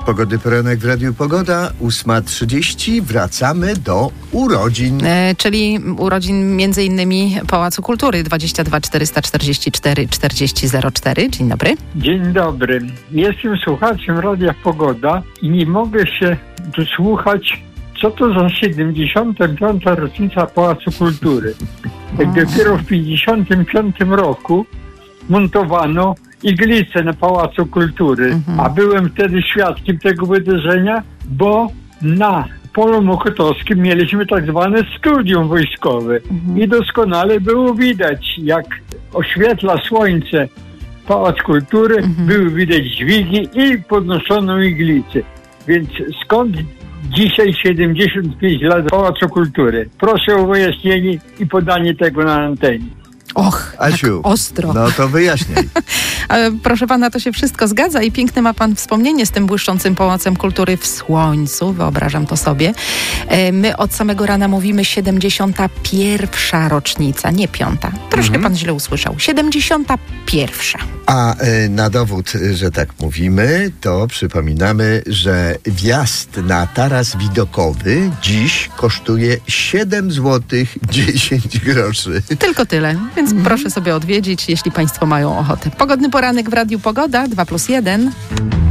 Pogodny poranek w Radiu Pogoda, 8:30. Wracamy do urodzin. Czyli urodzin między innymi Pałacu Kultury 22 444 4004. Dzień dobry. Dzień dobry. Jestem słuchaczem Radia Pogoda i nie mogę się dosłuchać, co to za 75. rocznica Pałacu Kultury. Jak dopiero w 55 roku montowano iglicę na Pałacu Kultury, a byłem wtedy świadkiem tego wydarzenia, bo na polu mokotowskim mieliśmy tak zwane studium wojskowe i doskonale było widać, jak oświetla słońce Pałac Kultury, były widać dźwigi i podnoszoną iglicę. Więc skąd dzisiaj 75 lat Pałacu Kultury? Proszę o wyjaśnienie i podanie tego na antenie. Och, Asiu, tak ostro. No to wyjaśniaj. Proszę pana, to się wszystko zgadza i piękne ma pan wspomnienie z tym błyszczącym Pałacem Kultury w słońcu, wyobrażam to sobie. My od samego rana mówimy 71. rocznica, nie 5. Troszkę pan źle usłyszał. 71. A na dowód, że tak mówimy, to przypominamy, że wjazd na taras widokowy dziś kosztuje 7 zł 10 groszy. Tylko tyle, więc proszę sobie odwiedzić, jeśli państwo mają ochotę. Pogodny poranek w Radiu Pogoda 2+1.